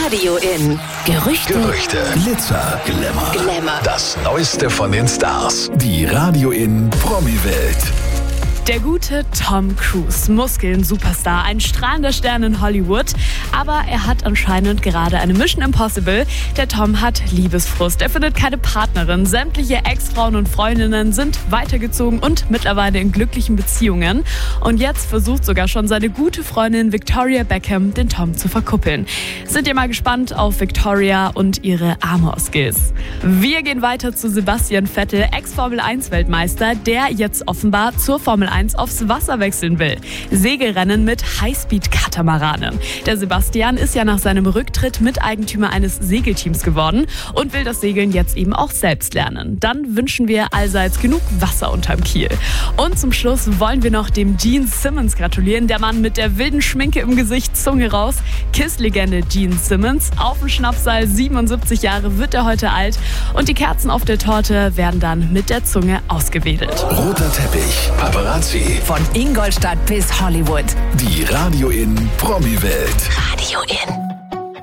Radio in. Gerüchte, Glitzer, Glamour. Das Neueste von den Stars. Die Radio in Promi-Welt. Der gute Tom Cruise, Muskeln-Superstar, ein strahlender Stern in Hollywood. Aber er hat anscheinend gerade eine Mission Impossible. Der Tom hat Liebesfrust. Er findet keine Partnerin. Sämtliche Ex-Frauen und Freundinnen sind weitergezogen und mittlerweile in glücklichen Beziehungen. Und jetzt versucht sogar schon seine gute Freundin Victoria Beckham, den Tom zu verkuppeln. Sind ihr mal gespannt auf Victoria und ihre Amor-Skills? Wir gehen weiter zu Sebastian Vettel, Ex-Formel-1-Weltmeister, der jetzt offenbar zur Formel 1 aufs Wasser wechseln will. Segelrennen mit Highspeed-Katamaranen. Der Sebastian ist ja nach seinem Rücktritt Miteigentümer eines Segelteams geworden und will das Segeln jetzt eben auch selbst lernen. Dann wünschen wir allseits genug Wasser unterm Kiel. Und zum Schluss wollen wir noch dem Gene Simmons gratulieren. Der Mann mit der wilden Schminke im Gesicht, Zunge raus. KISS-Legende Gene Simmons. Auf dem Schnapssaal, 77 Jahre wird er heute alt. Und die Kerzen auf der Torte werden dann mit der Zunge ausgewedelt. Roter Teppich, Paparazzi. Von Ingolstadt bis Hollywood. Die Radio in Promi-Welt. Radio in.